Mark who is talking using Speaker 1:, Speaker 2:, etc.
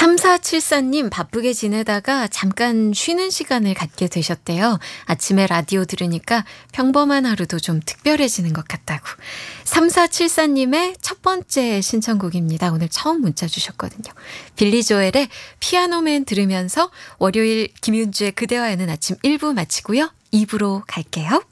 Speaker 1: 3474님 바쁘게 지내다가 잠깐 쉬는 시간을 갖게 되셨대요. 아침에 라디오 들으니까 평범한 하루도 좀 특별해지는 것 같다고. 3474님의 첫 번째 신청곡입니다. 오늘 처음 문자 주셨거든요. 빌리 조엘의 피아노맨 들으면서 월요일 김윤주의 그대와 여는 아침 1부 마치고요. 2부로 갈게요.